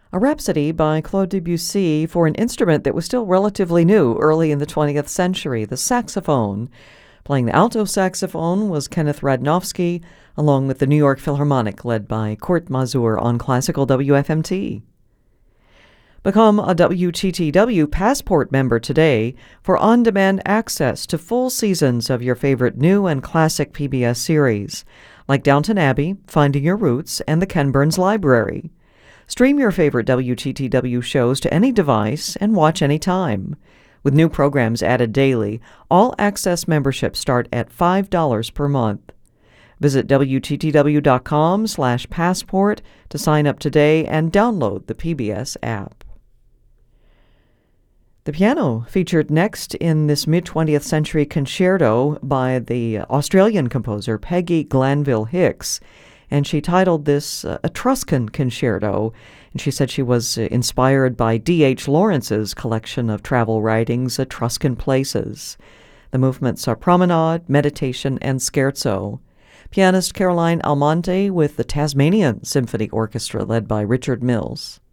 A Rhapsody by Claude Debussy for an instrument that was still relatively new early in the 20th century, the saxophone. Playing the alto saxophone was Kenneth Radnofsky, along with the New York Philharmonic, led by Kurt Masur on Classical WFMT. Become a WTTW Passport member today for on-demand access to full seasons of your favorite new and classic PBS series, like Downton Abbey, Finding Your Roots, and the Ken Burns Library. Stream your favorite WTTW shows to any device and watch anytime. With new programs added daily, all access memberships start at $5 per month. Visit WTTW.com/passport to sign up today and download the PBS app. The piano featured next in this mid-20th century concerto by the Australian composer Peggy Glanville Hicks, and she titled this Etruscan Concerto, and she said she was inspired by D.H. Lawrence's collection of travel writings, Etruscan Places. The movements are Promenade, Meditation, and Scherzo. Pianist Caroline Almonte with the Tasmanian Symphony Orchestra led by Richard Mills.